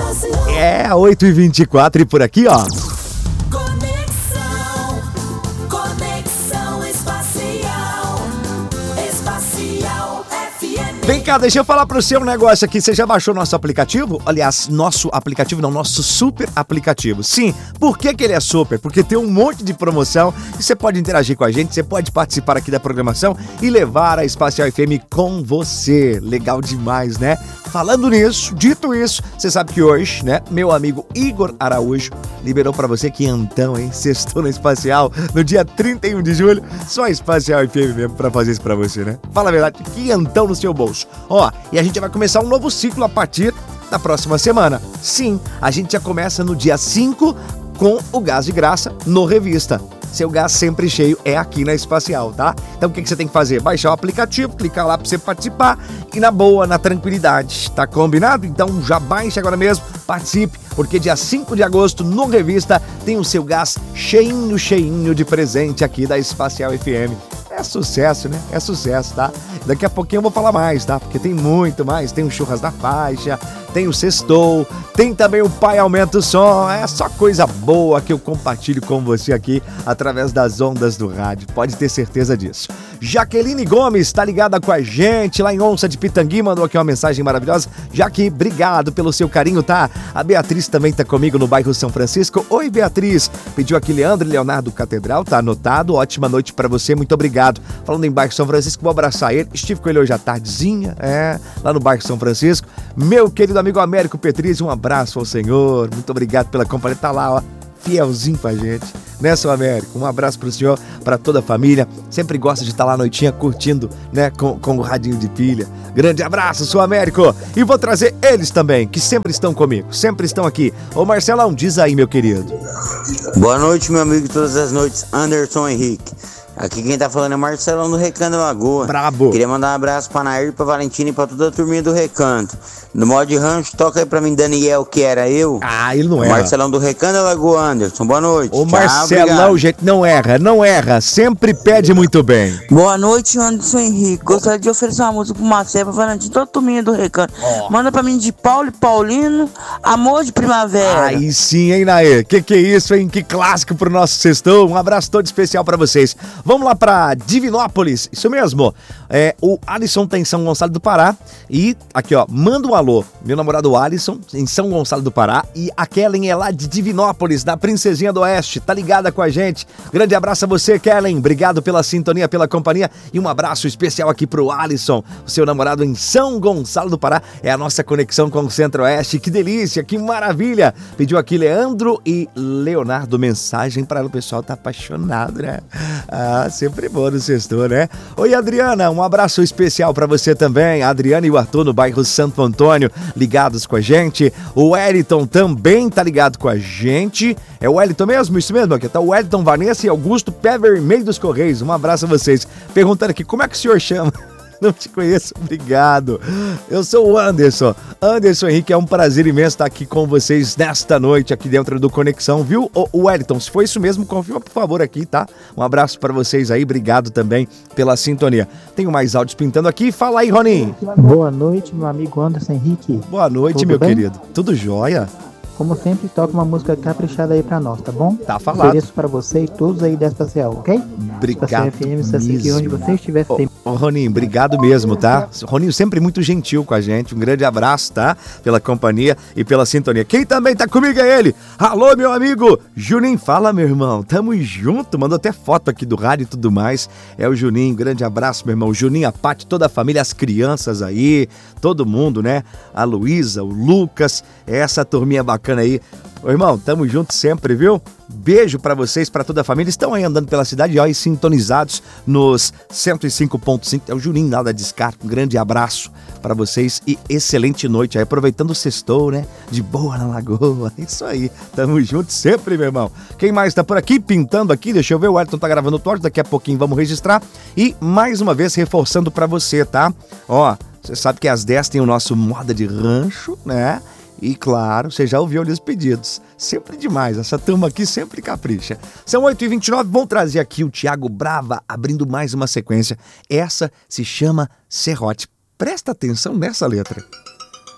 É, 8h24 e por aqui, ó. Conexão Espacial. Espacial FM. Vem cá, deixa eu falar pro seu negócio aqui. Você já baixou nosso aplicativo? Aliás, nosso aplicativo não, nosso super aplicativo. Sim, por que ele é super? Porque tem um monte de promoção e você pode interagir com a gente, você pode participar aqui da programação e levar a Espacial FM com você. Legal demais, né? Falando nisso, dito isso, você sabe que hoje, né, meu amigo Igor Araújo liberou pra você quinhentão, hein? Sextou na Espacial no dia 31 de julho. Só a Espacial FM mesmo pra fazer isso pra você, né? Fala a verdade, quinhentão no seu bolso. Ó, e a gente vai começar um novo ciclo a partir da próxima semana. Sim, a gente já começa no dia 5 com o gás de graça no Revista. Seu gás sempre cheio é aqui na Espacial, tá? Então o que você tem que fazer? Baixar o aplicativo, clicar lá pra você participar e na boa, na tranquilidade, tá combinado? Então já baixe agora mesmo, participe, porque dia 5 de agosto no Revista tem o seu gás cheinho de presente aqui da Espacial FM. É sucesso, né? É sucesso, tá? Daqui a pouquinho eu vou falar mais, tá? Porque tem muito mais. Tem o Churras da Faixa, tem o Sextou, tem também o Pai Aumenta o Som. É só coisa boa que eu compartilho com você aqui através das ondas do rádio. Pode ter certeza disso. Jaqueline Gomes tá ligada com a gente lá em Onça de Pitangui, mandou aqui uma mensagem maravilhosa. Jaque, obrigado pelo seu carinho, tá? A Beatriz também tá comigo no bairro São Francisco. Oi, Beatriz. Pediu aqui Leandro e Leonardo Catedral, tá anotado. Ótima noite pra você, muito obrigado. Falando em bairro São Francisco, vou abraçar ele. Estive com ele hoje à tardezinha, lá no bairro São Francisco. Meu querido amigo Américo Petrizzi, um abraço ao senhor. Muito obrigado pela companhia. Tá lá, ó, fielzinho com a gente, né, seu Américo? Um abraço pro senhor, pra toda a família. Sempre gosta de estar lá à noitinha curtindo, né, com o radinho de pilha. Grande abraço, seu Américo. E vou trazer eles também, que sempre estão comigo, sempre estão aqui. Ô Marcelão, diz aí, meu querido. Boa noite, meu amigo de todas as noites, Anderson Henrique. Aqui quem tá falando é Marcelão do Recanto Lagoa. Brabo. Queria mandar um abraço pra Nair, pra Valentina e pra toda a turminha do Recanto. No modo de rancho, toca aí pra mim, Daniel, que era eu. Ah, ele não erra. Marcelão do Recanto Lagoa, Anderson. Boa noite. O Marcelão, gente, não erra. Sempre pede muito bem. Boa noite, Anderson Henrique. Gostaria de oferecer uma música pro Marcelo, pra Valentina, toda a turminha do Recanto. Manda pra mim de Paulo e Paulino, Amor de Primavera. Aí sim, hein, Nair? Que é isso, hein? Que clássico pro nosso sextou. Um abraço todo especial pra vocês. Vamos lá pra Divinópolis, isso mesmo. O Alisson tá em São Gonçalo do Pará e aqui, ó, manda um alô. Meu namorado Alisson em São Gonçalo do Pará e a Kellen é lá de Divinópolis, da Princesinha do Oeste, tá ligada com a gente. Grande abraço a você, Kellen. Obrigado pela sintonia, pela companhia e um abraço especial aqui pro Alisson, o seu namorado em São Gonçalo do Pará. É a nossa conexão com o Centro-Oeste. Que delícia, que maravilha. Pediu aqui Leandro e Leonardo mensagem para ela. O pessoal tá apaixonado, né? Ah, sempre bom no sextor, né? Oi, Adriana, um abraço especial pra você também. A Adriana e o Arthur no bairro Santo Antônio, ligados com a gente. O Wellington também tá ligado com a gente. É o Wellington mesmo? Isso mesmo? Aqui tá o Wellington, Vanessa e Augusto, Pé Vermelho dos Correios. Um abraço a vocês. Perguntando aqui, como é que o senhor chama? Não te conheço, obrigado. Eu sou o Anderson Henrique, é um prazer imenso estar aqui com vocês nesta noite, aqui dentro do Conexão, viu? O Wellington, se foi isso mesmo, confirma por favor aqui, tá? Um abraço para vocês aí, obrigado também pela sintonia. Tenho mais áudios pintando aqui, fala aí, Roninho. Boa noite, meu amigo Anderson Henrique. Boa noite, tudo meu bem? Querido. Tudo jóia? Como sempre, toca uma música caprichada aí pra nós, tá bom? Tá falado. Ofereço pra você e todos aí da Espacial, ok? Obrigado FM, aqui onde você estiver. Roninho, obrigado mesmo, tá? Roninho sempre muito gentil com a gente. Um grande abraço, tá? Pela companhia e pela sintonia. Quem também tá comigo é ele. Alô, meu amigo Juninho. Fala, meu irmão. Tamo junto. Mandou até foto aqui do rádio e tudo mais. É o Juninho. Grande abraço, meu irmão. Juninho, a Paty, toda a família, as crianças aí. Todo mundo, né? A Luísa, o Lucas. Essa turminha bacana aí. Ô, irmão, tamo junto sempre, viu? Beijo pra vocês, pra toda a família. Estão aí andando pela cidade, ó, e sintonizados nos 105.5. É o Juninho lá da Descarga. Um grande abraço pra vocês e excelente noite aí. Aproveitando o sextou, né? De boa na lagoa. Isso aí. Tamo junto sempre, meu irmão. Quem mais tá por aqui, pintando aqui? Deixa eu ver, o Elton tá gravando o torto. Daqui a pouquinho vamos registrar. E mais uma vez reforçando pra você, tá? Ó, você sabe que às 10 tem o nosso Moda de Rancho, né? E claro, você já ouviu ali os pedidos. Sempre demais, essa turma aqui sempre capricha. São 8h29, vou trazer aqui o Thiago Brava, abrindo mais uma sequência. Essa se chama Serrote. Presta atenção nessa letra.